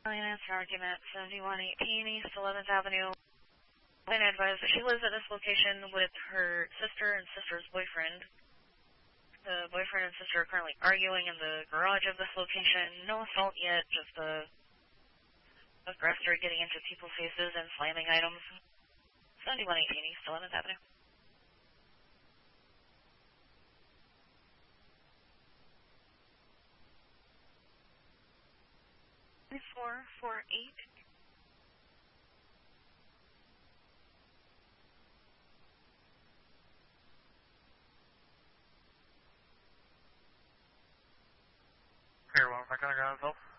Answer argument 7118 East 11th Avenue. Been advised that she lives at this location with her sister and sister's boyfriend. The boyfriend and sister are currently arguing in the garage of this location. No assault yet, just aggressor getting into people's faces and slamming items. 7118 East 11th Avenue. 448. Here, well, am I gonna go myself?